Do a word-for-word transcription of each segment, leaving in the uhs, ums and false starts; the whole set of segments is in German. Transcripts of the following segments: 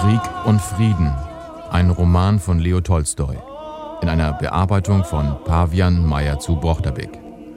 Krieg und Frieden, ein Roman von Leo Tolstoi, in einer Bearbeitung von Pavian Meyer zu Brochterbeck.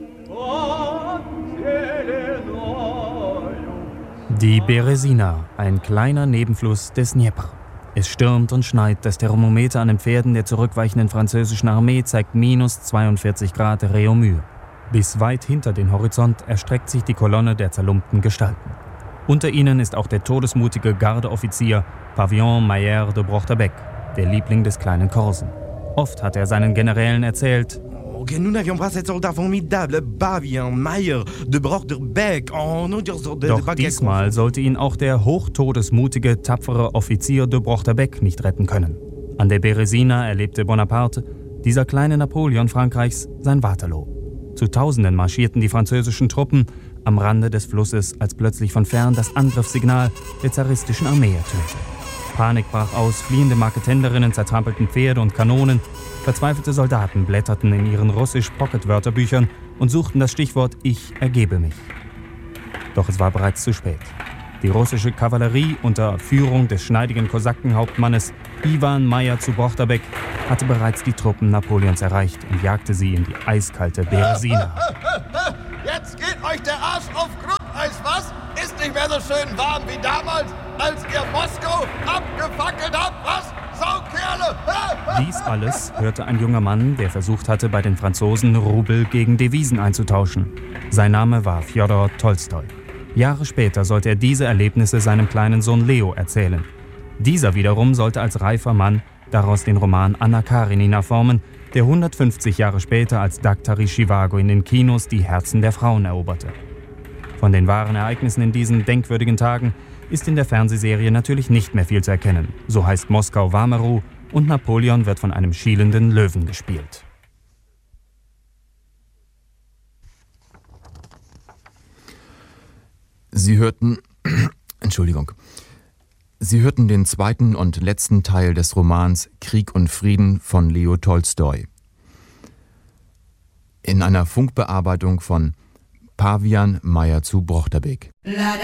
Die Beresina, ein kleiner Nebenfluss des Dnjepr. Es stürmt und schneit, das Thermometer an den Pferden der zurückweichenden französischen Armee zeigt minus zweiundvierzig Grad Réaumur. Bis weit hinter den Horizont erstreckt sich die Kolonne der zerlumpten Gestalten. Unter ihnen ist auch der todesmutige Gardeoffizier Pavian Meyer de Brochterbeck, der Liebling des kleinen Korsen. Oft hat er seinen Generälen erzählt: Nous n'avions pas cet soldat formidable, Pavian Meyer de Brochterbeck. Oh, no, Doch diesmal sollte ihn auch der hochtodesmutige, tapfere Offizier de Brochterbeck nicht retten können. An der Beresina erlebte Bonaparte, dieser kleine Napoleon Frankreichs, sein Waterloo. Zu Tausenden marschierten die französischen Truppen am Rande des Flusses, als plötzlich von fern das Angriffssignal der zaristischen Armee ertönte. Panik brach aus, fliehende Marketenderinnen zertrampelten Pferde und Kanonen, verzweifelte Soldaten blätterten in ihren russisch-Pocket-Wörterbüchern und suchten das Stichwort »Ich ergebe mich«. Doch es war bereits zu spät. Die russische Kavallerie unter Führung des schneidigen Kosakenhauptmannes Iwan Meyer zu Brochterbeck hatte bereits die Truppen Napoleons erreicht und jagte sie in die eiskalte Beresina. Jetzt geht euch der Arsch auf Grundeis, was? Ist nicht mehr so schön warm wie damals, als ihr Moskau abgefackelt habt, was? Saukerle! Dies alles hörte ein junger Mann, der versucht hatte, bei den Franzosen Rubel gegen Devisen einzutauschen. Sein Name war Fjodor Tolstoi. Jahre später sollte er diese Erlebnisse seinem kleinen Sohn Leo erzählen. Dieser wiederum sollte als reifer Mann daraus den Roman Anna Karenina formen, der hundertfünfzig Jahre später als Daktari Zhivago in den Kinos die Herzen der Frauen eroberte. Von den wahren Ereignissen in diesen denkwürdigen Tagen ist in der Fernsehserie natürlich nicht mehr viel zu erkennen. So heißt Moskau Wameru und Napoleon wird von einem schielenden Löwen gespielt. Sie hörten, Entschuldigung, Sie hörten den zweiten und letzten Teil des Romans Krieg und Frieden von Leo Tolstoi. In einer Funkbearbeitung von Pavian Meyer zu Brochterbeck.